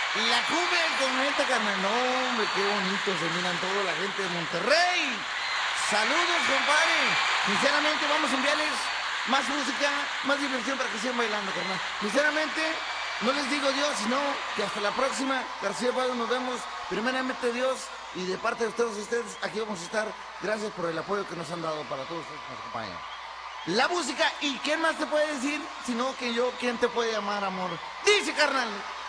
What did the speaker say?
La cumbia con esta carnal. No, hombre, qué bonito se miran toda la gente de Monterrey. Saludos, compadre. Sinceramente, vamos a enviarles más música, más diversión para que sigan bailando, carnal. Sinceramente, no les digo Dios, sino que hasta la próxima. García Padre, nos vemos. Primeramente Dios y de parte de todos ustedes, aquí vamos a estar. Gracias por el apoyo que nos han dado para todos ustedes que nos acompañan. La música, ¿y qué más te puede decir? Sino que yo, ¿quién te puede llamar amor? Dice, carnal.